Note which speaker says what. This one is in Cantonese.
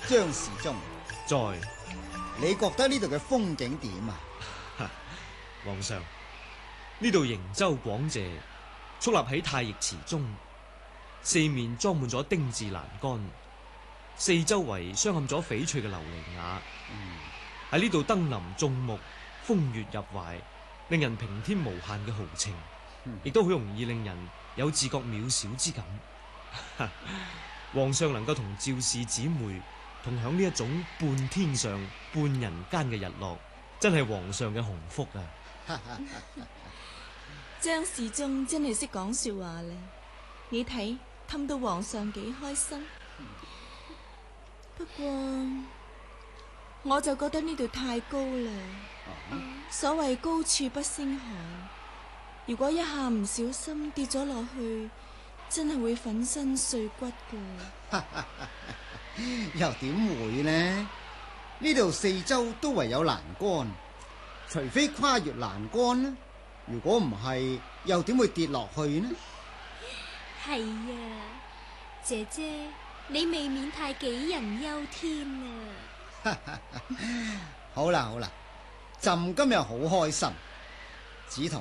Speaker 1: 張侍中，
Speaker 2: 在。
Speaker 1: 你覺得呢度嘅風景點啊？
Speaker 2: 皇上，呢度瀛洲廣榭，矗立喺太液池中，四面裝滿咗丁字欄杆，四周圍鑲嵌咗翡翠嘅琉璃瓦。喺呢度登臨眾目，風月入懷，令人平添無限嘅豪情，亦都好容易令人有自覺渺小之感。皇上能夠同趙氏姊妹同享呢一種半天上半人間嘅日落，真係皇上嘅鴻福啊！
Speaker 3: 張侍中真係識講說話咧，你睇氹到皇上幾開心。不過我就覺得呢度太高啦。所謂高處不勝寒，如果一下唔小心跌咗落去，真係會粉身碎骨噶。
Speaker 1: 又點會呢？呢度四周都圍有欄杆，除非跨越欄杆呢，如果唔係，又點會跌落去呢？
Speaker 4: 係啊，姐姐，你未免太杞人憂天啦。
Speaker 1: 好啦好啦，朕今日好開心，只同